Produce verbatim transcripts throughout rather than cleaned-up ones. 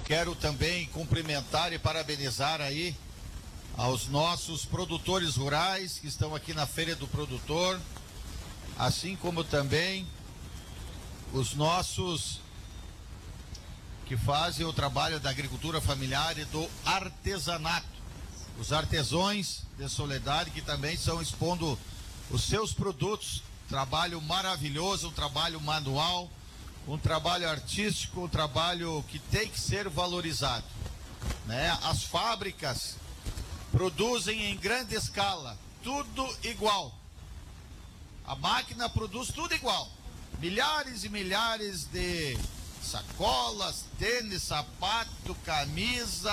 quero também cumprimentar e parabenizar aí aos nossos produtores rurais que estão aqui na Feira do Produtor, assim como também os nossos que fazem o trabalho da agricultura familiar e do artesanato, os artesãos de Soledade, que também estão expondo os seus produtos, trabalho maravilhoso, um trabalho manual, um trabalho artístico, um trabalho que tem que ser valorizado, né? As fábricas produzem em grande escala, tudo igual. A máquina produz tudo igual. Milhares e milhares de sacolas, tênis, sapato, camisa,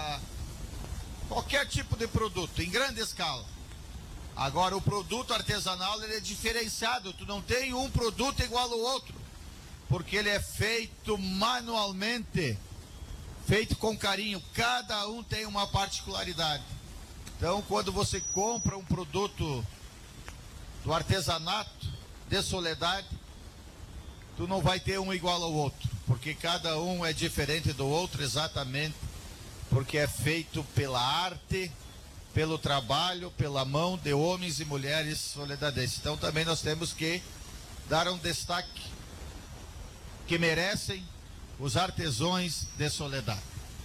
qualquer tipo de produto, em grande escala. Agora, o produto artesanal, ele é diferenciado. Tu não tem um produto igual ao outro, porque ele é feito manualmente, feito com carinho. Cada um tem uma particularidade. Então, quando você compra um produto do artesanato de Soledade, tu não vai ter um igual ao outro, porque cada um é diferente do outro, exatamente porque é feito pela arte, pelo trabalho, pela mão de homens e mulheres soledadenses. Então também nós temos que dar um destaque que merecem os artesãos de Soledade.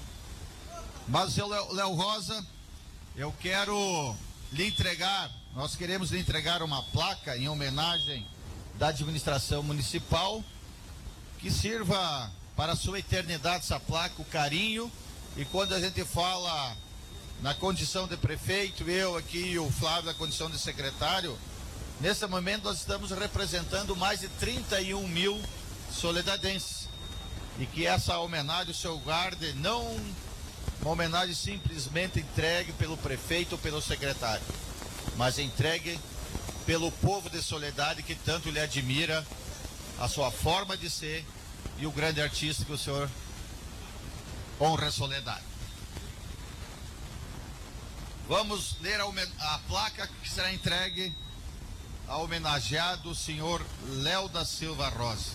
Mas, seu Léo Rosa, eu quero lhe entregar, nós queremos lhe entregar uma placa em homenagem da administração municipal, que sirva para a sua eternidade essa placa, o carinho. E quando a gente fala na condição de prefeito, eu aqui e o Flávio na condição de secretário, nesse momento nós estamos representando mais de trinta e um mil soledadenses. E que essa homenagem, o seu guarde, não uma homenagem simplesmente entregue pelo prefeito ou pelo secretário, mas entregue pelo povo de Soledade, que tanto lhe admira a sua forma de ser e o grande artista que o senhor honra a Soledade. Vamos ler a, a placa que será entregue ao homenageado, o senhor Léo da Silva Rosa.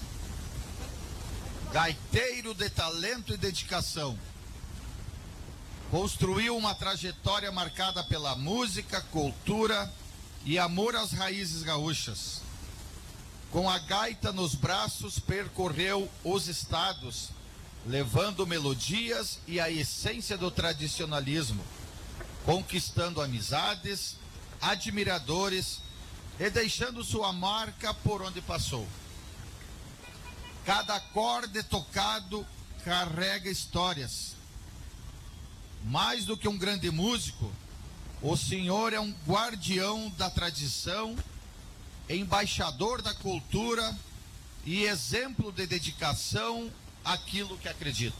Gaiteiro de talento e dedicação. Construiu uma trajetória marcada pela música, cultura e amor às raízes gaúchas. Com a gaita nos braços, percorreu os estados, levando melodias e a essência do tradicionalismo, conquistando amizades, admiradores e deixando sua marca por onde passou. Cada acorde tocado carrega histórias. Mais do que um grande músico, o senhor é um guardião da tradição, embaixador da cultura e exemplo de dedicação àquilo que acredita.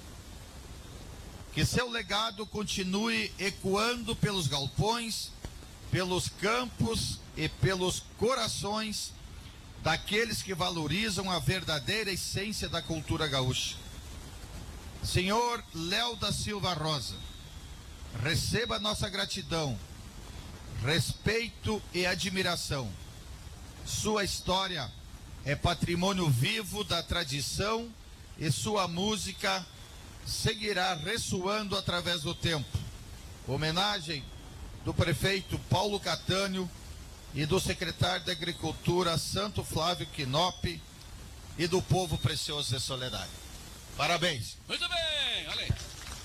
Que seu legado continue ecoando pelos galpões, pelos campos e pelos corações daqueles que valorizam a verdadeira essência da cultura gaúcha. Senhor Léo da Silva Rosa, receba nossa gratidão, respeito e admiração. Sua história é patrimônio vivo da tradição e sua música seguirá ressoando através do tempo. Homenagem do prefeito Paulo Catânio e do secretário de Agricultura Santo Flávio Quinop e do povo precioso de Soledade. Parabéns. Muito bem, olha aí.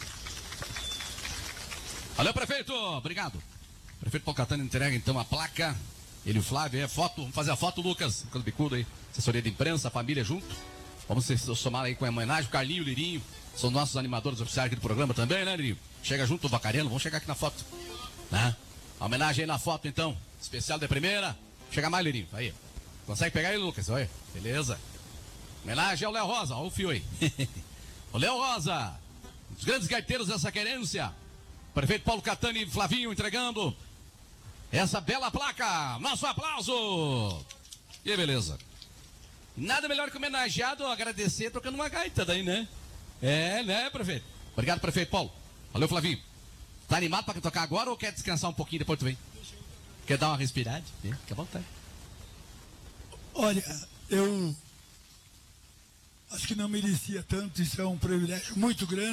Valeu, prefeito, obrigado. Prefeito Paulo Catânio entrega então a placa. Ele e o Flávio, é foto, vamos fazer a foto, Lucas, Lucas Bicudo aí, assessoria de imprensa, a família junto. Vamos se somar aí com a homenagem, o Carlinho e o Lirinho, são nossos animadores oficiais aqui do programa também, né, Lirinho? Chega junto o Vacareno, vamos chegar aqui na foto, né? A homenagem aí na foto então, especial de primeira. Chega mais, Lirinho, aí. Consegue pegar aí, Lucas? Olha, beleza. Homenagem ao Léo Rosa, olha o fio aí. O Léo Rosa, os grandes gaiteiros dessa querência. Prefeito Paulo Catânio e Flavinho entregando essa bela placa. Nosso aplauso. E beleza. Nada melhor que homenageado agradecer tocando uma gaita daí, né? É, né, prefeito? Obrigado, prefeito Paulo. Valeu, Flavinho. Tá animado para tocar agora ou quer descansar um pouquinho depois tu vem? Quer dar uma respirada? É, fica à vontade. Olha, eu acho que não merecia tanto, isso é um privilégio muito grande.